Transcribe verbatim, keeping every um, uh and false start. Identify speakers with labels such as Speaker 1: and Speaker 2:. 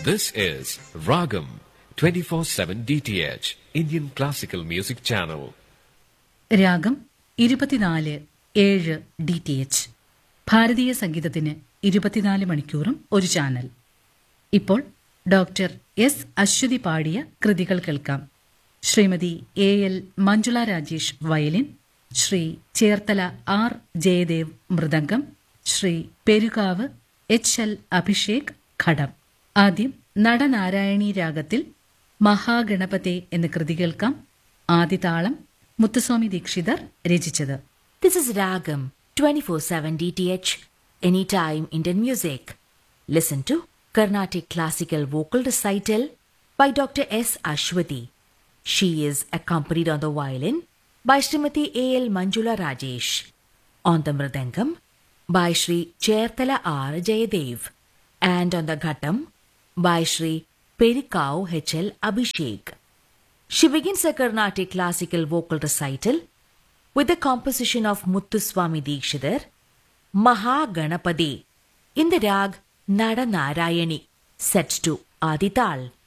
Speaker 1: This is Ragam twenty-four seven D T H, Indian Classical Music Channel.
Speaker 2: രാഗം ഇരുപത്തിനാല് ഏഴ് D T H. ഭാരതീയ സംഗീതത്തിന് ഇരുപത്തിനാല് മണിക്കൂറും ഒരു ചാനൽ. ഇപ്പോൾ ഡോക്ടർ എസ് അശ്വതി പാടിയ കൃതികൾ കേൾക്കാം. Shrimati A L Manjula Rajesh violin, Shri Cherthala R Jayadev mridangam, Shri Perukavu H L Abhishek ഘടം. ആദ്യം നടനാരായണീ രാഗത്തിൽ മഹാഗണപതേ എന്ന കൃതി കേൾക്കാം. ആദിതാളം മുത്തുസ്വാമി ദീക്ഷിതർ രചിച്ചത്.
Speaker 3: This is Ragam twenty-four seven D T H, Anytime Indian Music. Listen to Carnatic Classical Vocal Recital by Doctor S. Ashwati. She is accompanied on the violin by Srimati A L Manjula Rajesh, on the mridangam by Shri Cherthala R Jayadev, and on the ghatam by Shri Perikau H L Abhishek. She begins a Carnatic classical vocal recital with the composition of Muthuswami Dikshidhar, Mahaganapade, in the rag Nadanarayani, set to Adital.